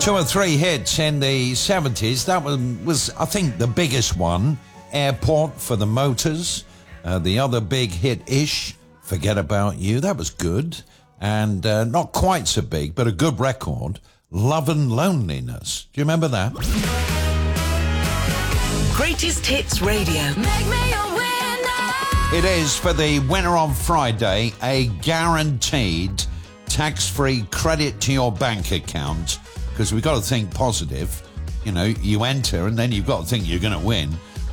Two or three hits in the 70s. That was I think, the biggest one. Airport for the Motors. The other big hit-ish, Forget About You. That was good. And not quite so big, but a good record. Love and Loneliness. Do you remember that? Greatest Hits Radio. Make me a winner. It is, for the winner on Friday, a guaranteed tax-free credit to your bank account. Because we've got to think positive. You know, you enter and then you've got to think you're going to win.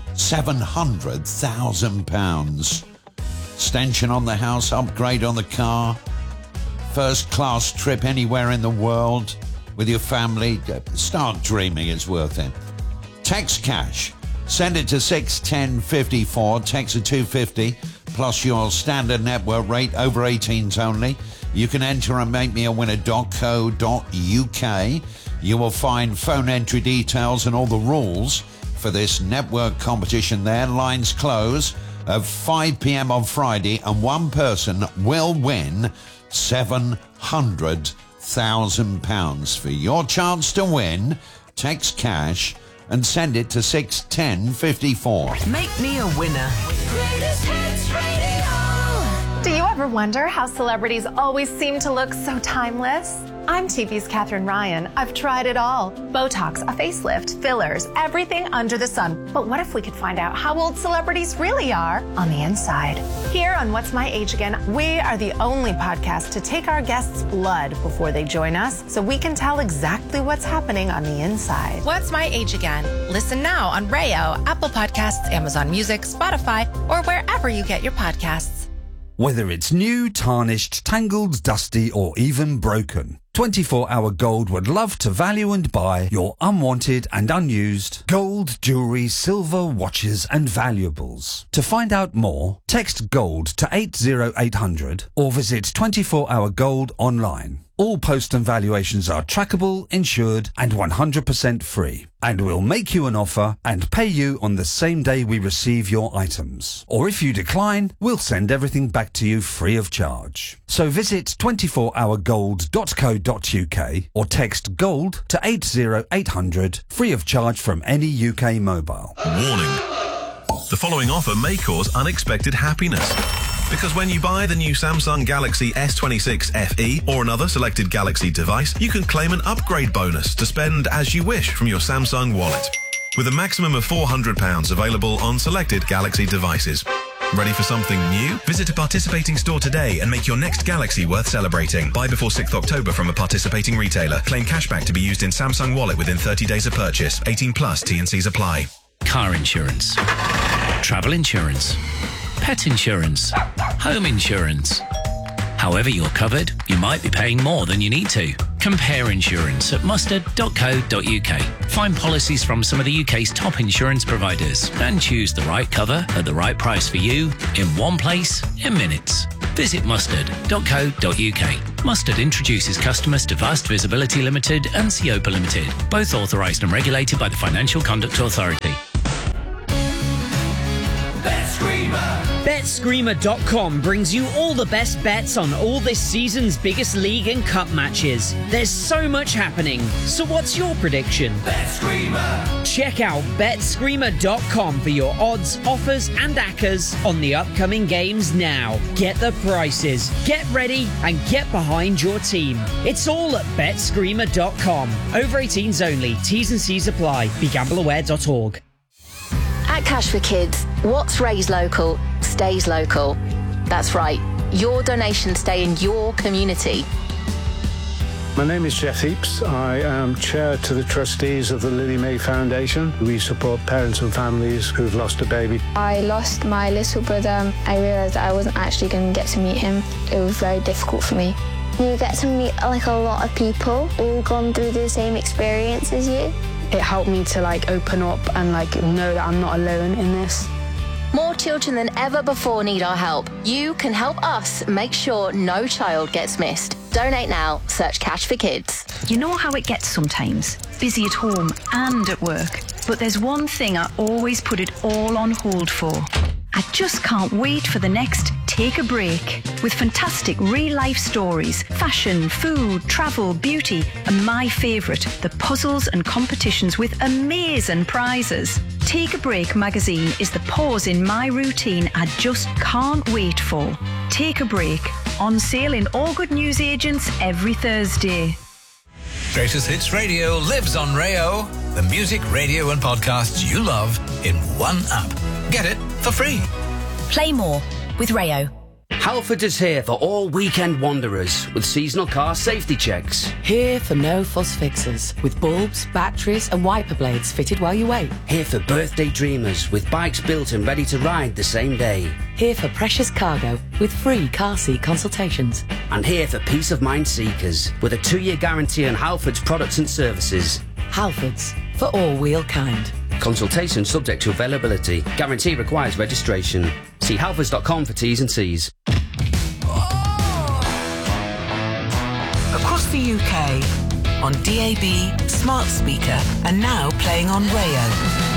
£700,000. Extension on the house, upgrade on the car, first class trip anywhere in the world with your family. Start dreaming, it's worth it. Text cash. Send it to 61054. Text at 250 plus your standard network rate, over 18s only. You can enter and make me a winner.co.uk. You will find phone entry details and all the rules for this network competition there. Lines close at 5 p.m. on Friday, and one person will win £700,000. For your chance to win, text cash and send it to 61054. Make me a winner. Greatest Hits Radio. Do you ever wonder how celebrities always seem to look so timeless? I'm TV's Katherine Ryan. I've tried it all. Botox, a facelift, fillers, everything under the sun. But what if we could find out how old celebrities really are on the inside? Here on What's My Age Again, we are the only podcast to take our guests' blood before they join us so we can tell exactly what's happening on the inside. What's My Age Again? Listen now on Rayo, Apple Podcasts, Amazon Music, Spotify, or wherever you get your podcasts. Whether it's new, tarnished, tangled, dusty, or even broken, 24-Hour Gold would love to value and buy your unwanted and unused gold, jewellery, silver, watches and valuables. To find out more, text GOLD to 80800 or visit 24-Hour Gold online. All post and valuations are trackable, insured and 100% free. And we'll make you an offer and pay you on the same day we receive your items. Or if you decline, we'll send everything back to you free of charge. So visit 24hourgold.co.uk or text GOLD to 80800, free of charge from any UK mobile. Warning. The following offer may cause unexpected happiness. Because when you buy the new Samsung Galaxy S26 FE or another selected Galaxy device, you can claim an upgrade bonus to spend as you wish from your Samsung wallet, with a maximum of £400 available on selected Galaxy devices. Ready for something new? Visit a participating store today and make your next Galaxy worth celebrating. Buy before 6th October from a participating retailer. Claim cashback to be used in Samsung Wallet within 30 days of purchase. 18 plus T&Cs apply. Car insurance, travel insurance, pet insurance, home insurance. However you're covered, you might be paying more than you need to. Compare insurance at mustard.co.uk. Find policies from some of the UK's top insurance providers and choose the right cover at the right price for you in one place in minutes. Visit mustard.co.uk. Mustard introduces customers to Vast Visibility Limited and Siopa Limited, both authorised and regulated by the Financial Conduct Authority. BetScreamer.com brings you all the best bets on all this season's biggest league and cup matches. There's so much happening, so what's your prediction? BetScreamer. Check out BetScreamer.com for your odds, offers and accas on the upcoming games now. Get the prices, get ready and get behind your team. It's all at BetScreamer.com. Over 18s only. T's and C's apply. BeGambleAware.org. At Cash for Kids, what's raised local stays local. That's right, your donations stay in your community. My name is Jeff Heaps. I am chair to the trustees of the Lily May Foundation. We support parents and families who've lost a baby. I lost my little brother. I realised that I wasn't actually going to get to meet him. It was very difficult for me. You get to meet like a lot of people, all gone through the same experience as you. It helped me to open up and know that I'm not alone in this. More children than ever before need our help. You can help us make sure no child gets missed. Donate now. Search Cash for Kids. You know how it gets sometimes. Busy at home and at work. But there's one thing I always put it all on hold for. I just can't wait for the next Take a Break, with fantastic real-life stories, fashion, food, travel, beauty, and my favourite, the puzzles and competitions with amazing prizes. Take a Break magazine is the pause in my routine I just can't wait for. Take a Break, on sale in all good newsagents every Thursday. Greatest Hits Radio lives on Rayo. The music, radio and podcasts you love in one app. Get it for free. Play more with Rayo. Halford is here for all weekend wanderers with seasonal car safety checks. Here for no fuss fixes with bulbs, batteries and wiper blades fitted while you wait. Here for birthday dreamers with bikes built and ready to ride the same day. Here for precious cargo with free car seat consultations. And here for peace of mind seekers with a 2-year guarantee on Halford's products and services. Halfords, for all wheel kind. Consultation subject to availability. Guarantee requires registration. See halfords.com for T's and C's. Across the UK, on DAB, smart speaker, and now playing on Rayo.